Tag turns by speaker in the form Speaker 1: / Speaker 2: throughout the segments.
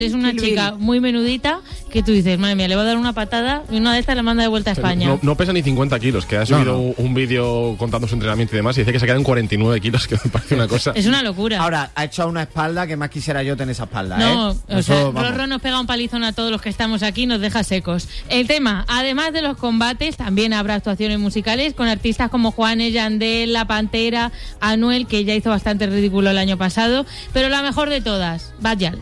Speaker 1: Es una chica muy menudita que tú dices, madre mía, le va a dar una patada y una de estas la manda de vuelta a España.
Speaker 2: No pesa ni 50 kilos, que ha subido un vídeo contando su entrenamiento y demás y dice que se quedan 49 kilos, que me parece una cosa.
Speaker 1: Es una locura.
Speaker 3: Ahora, ha hecho una espalda que más quisiera yo tener esa espalda,
Speaker 1: No, o sea,
Speaker 3: vamos.
Speaker 1: Rorro nos pega un palizón a todos los que estamos aquí y nos deja secos. El tema, además de los combates, también habrá actuaciones musicales con artistas como Juanes, Yandel, La Pantera, Anuel, que ya hizo bastante ridículo el año pasado, pero la mejor de todas, Bad-Gyal.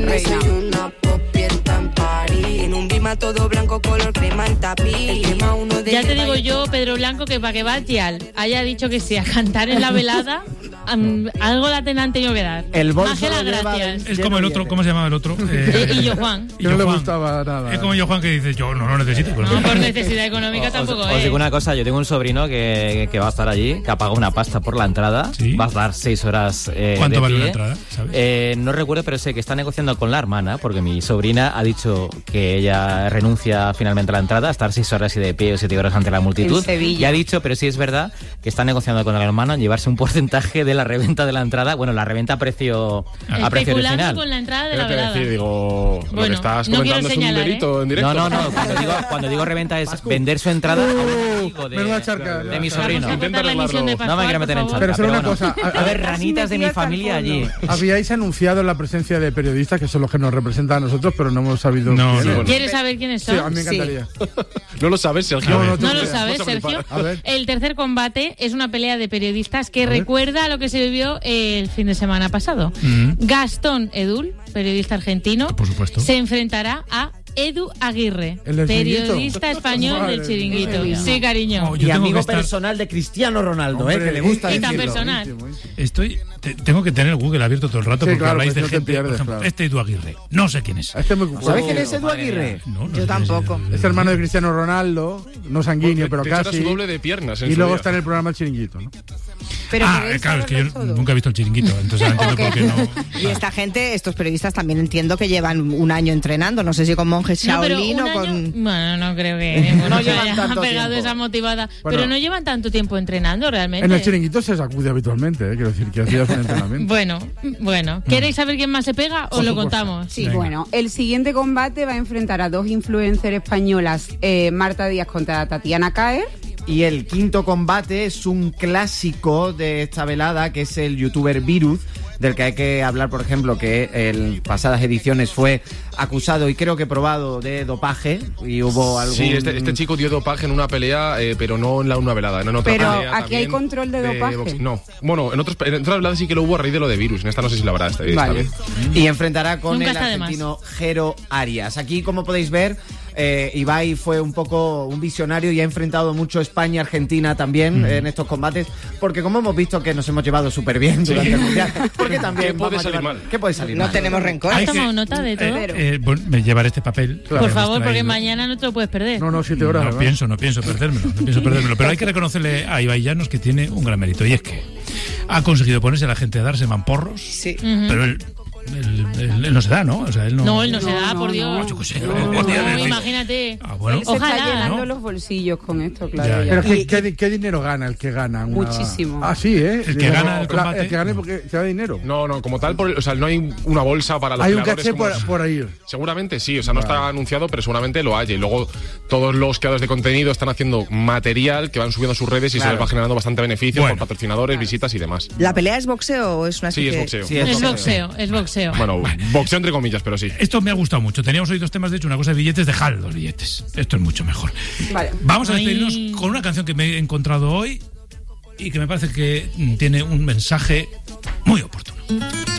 Speaker 4: En un bima todo blanco color crema en tapiz.
Speaker 1: Ya te digo yo, Pedro Blanco, que para que Bad-Gyal haya dicho que sí a cantar en la velada, algo la han tenido que dar.
Speaker 3: El bolso
Speaker 1: Más que las gracias.
Speaker 5: Es como el otro, ¿cómo se llamaba el otro?
Speaker 1: Y yo Juan.
Speaker 5: Que no le gustaba nada. Es como yo Juan, que dice, yo no lo necesito.
Speaker 1: No, por necesidad económica tampoco
Speaker 6: Os digo una cosa, yo tengo un sobrino que va a estar allí, que ha pagado una pasta por la entrada.
Speaker 5: ¿Sí?
Speaker 6: Va a dar 6 horas
Speaker 5: ¿Cuánto
Speaker 6: de
Speaker 5: vale
Speaker 6: pie.
Speaker 5: la entrada? ¿Sabes?
Speaker 6: No recuerdo, pero sé que está negociando con la hermana, porque mi sobrina ha dicho que ella renuncia finalmente a la entrada, a estar 6 horas y de pie o 7 horas ante la multitud. Y ha dicho, pero sí es verdad, que está negociando con la hermana en llevarse un porcentaje de la reventa de la entrada. Bueno, la reventa a precio original.
Speaker 1: Con la entrada de la velada.
Speaker 2: Digo,
Speaker 1: Bueno,
Speaker 2: lo que estás
Speaker 1: no
Speaker 2: comentando es un delito en directo.
Speaker 6: No. Cuando digo reventa es vender su entrada a un amigo de mi sobrino.
Speaker 1: Vamos a cortar la emisión de Pascual,
Speaker 6: No me quiero meter en
Speaker 1: por
Speaker 6: charla.
Speaker 1: favor.
Speaker 7: Pero solo una cosa.
Speaker 6: A ver, ranitas de mi familia allí.
Speaker 7: Habíais anunciado la presencia de periodistas que son los que nos representan a nosotros, pero no hemos sabido quiénes.
Speaker 1: ¿Quieres saber quiénes son?
Speaker 7: Sí, a mí me encantaría.
Speaker 2: ¿No lo sabes, Sergio?
Speaker 1: ¿No lo sabes, Sergio?
Speaker 7: A ver.
Speaker 1: El tercer combate es una pelea de periodistas que recuerda a lo que se vivió el fin de semana pasado. Gastón Edul, periodista argentino,
Speaker 5: por supuesto,
Speaker 1: se enfrentará a Edu Aguirre,
Speaker 7: ¿El
Speaker 1: periodista español del Chiringuito. Sí, cariño.
Speaker 3: Y amigo personal de Cristiano Ronaldo, que le gusta
Speaker 1: y tan
Speaker 3: decirlo.
Speaker 1: personal.
Speaker 5: Tengo que tener Google abierto todo el rato, porque
Speaker 7: claro,
Speaker 5: habláis
Speaker 7: pues
Speaker 5: de
Speaker 7: no te
Speaker 5: gente,
Speaker 7: pierdes,
Speaker 5: por ejemplo,
Speaker 7: claro.
Speaker 5: Edu Aguirre. No sé quién es.
Speaker 3: ¿Sabes quién es Edu Aguirre?
Speaker 5: No
Speaker 8: Yo tampoco.
Speaker 7: Es hermano de Cristiano Ronaldo, no sanguíneo, pero
Speaker 2: Era
Speaker 7: casi.
Speaker 2: su doble de piernas.
Speaker 7: Y luego está en el programa El Chiringuito, ¿no?
Speaker 8: Pero
Speaker 5: claro, es que yo nunca he visto el Chiringuito, entonces no entiendo por qué no.
Speaker 8: Y esta gente, estos periodistas también entiendo que llevan un año entrenando, no sé si con monjes Shaolin o con...
Speaker 1: Bueno, no creo que
Speaker 3: No
Speaker 1: se
Speaker 3: llevan
Speaker 1: haya
Speaker 3: tanto
Speaker 1: pegado
Speaker 3: tiempo.
Speaker 1: esa motivada.
Speaker 7: Bueno.
Speaker 1: Pero no llevan tanto tiempo entrenando realmente.
Speaker 7: En el Chiringuito se sacude habitualmente, quiero decir, que hacías un entrenamiento.
Speaker 1: Bueno. ¿Queréis saber quién más se pega o lo contamos?
Speaker 9: Sí,
Speaker 5: Venga.
Speaker 9: bueno, el siguiente combate va a enfrentar a dos influencers españolas, Marta Díaz contra Tatiana Caer.
Speaker 3: Y el quinto combate es un clásico de esta velada, que es el youtuber Virus, del que hay que hablar, por ejemplo, que en pasadas ediciones fue acusado y creo que probado de dopaje, y hubo algún...
Speaker 2: Sí, este chico dio dopaje en una pelea, pero no en una velada, no en otra
Speaker 9: Pero
Speaker 2: pelea.
Speaker 9: aquí hay control de dopaje.
Speaker 2: No, bueno, en otras veladas sí que lo hubo a raíz de lo de Virus, en esta no sé si la habrá esta
Speaker 9: Vale.
Speaker 2: vez.
Speaker 3: Y enfrentará con
Speaker 1: Nunca
Speaker 3: el
Speaker 1: está de más.
Speaker 3: argentino Jero Arias. Aquí, como podéis ver, Ibai fue un poco un visionario y ha enfrentado mucho España-Argentina también en estos combates, porque como hemos visto que nos hemos llevado súper bien durante el Mundial, porque también
Speaker 2: ¿Qué puede
Speaker 3: vamos a
Speaker 2: salir
Speaker 3: llevar-
Speaker 2: mal?
Speaker 3: ¿Qué puede salir
Speaker 8: No
Speaker 3: mal?
Speaker 8: tenemos rencor.
Speaker 1: ¿Has tomado nota de todo?
Speaker 5: Bueno, me llevaré este papel.
Speaker 1: Por favor, porque mañana no te lo puedes perder.
Speaker 7: No, 7 horas.
Speaker 5: No pienso perdérmelo. Pero hay que reconocerle a Ibai Llanos que tiene un gran mérito, y es que ha conseguido ponerse a la gente a darse mamporros,
Speaker 8: Sí.
Speaker 5: pero él no se da, ¿no? O sea, él no...
Speaker 1: No, él no se da, por Dios.
Speaker 5: Yo qué sé,
Speaker 1: Imagínate.
Speaker 5: bueno.
Speaker 9: Él se está
Speaker 1: Ojalá,
Speaker 9: llenando
Speaker 5: ¿no?
Speaker 9: los bolsillos con esto, claro.
Speaker 5: Ya,
Speaker 9: ya.
Speaker 7: Pero ¿qué dinero gana el que gana?
Speaker 9: Muchísimo.
Speaker 7: Ah, sí, ¿eh?
Speaker 5: El que gana el combate.
Speaker 7: El que gane porque se da dinero.
Speaker 2: No, como tal, o sea, no hay una bolsa para los
Speaker 7: Hay un
Speaker 2: creadores
Speaker 7: caché
Speaker 2: como-
Speaker 7: por ahí.
Speaker 2: Seguramente sí, o sea, no está anunciado, pero seguramente lo haya. Y luego todos los creadores de contenido están haciendo material que van subiendo a sus redes y se les va generando bastante beneficio por patrocinadores, visitas y demás.
Speaker 8: ¿La pelea es boxeo o es una
Speaker 2: Sí,
Speaker 8: especie
Speaker 2: es boxeo.
Speaker 3: Sí,
Speaker 1: Es boxeo.
Speaker 2: Bueno, boxeo entre comillas, pero sí.
Speaker 5: Esto me ha gustado mucho. Teníamos hoy 2 temas, de hecho, una cosa de billetes, dejad los billetes. Esto es mucho mejor.
Speaker 9: Vale.
Speaker 5: Vamos a
Speaker 1: Ay.
Speaker 5: despedirnos con una canción que me he encontrado hoy y que me parece que tiene un mensaje muy oportuno.